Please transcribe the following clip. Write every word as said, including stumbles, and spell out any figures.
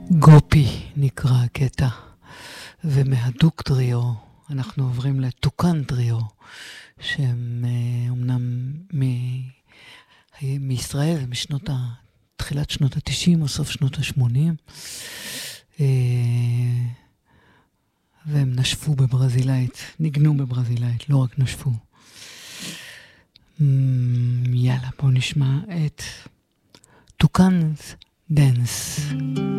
גופי נקרא הקטע, ומהדוק טריו אנחנו עוברים לטוקן טריו, שהם אומנם מ- מישראל ומשנות ה... תחילת שנות ה-תשעים או סוף שנות ה-שמונים, והם נשפו בברזילאית, ניגנו בברזילאית, לא רק נשפו. יאללה, בואו נשמע את טוקנ's דנס.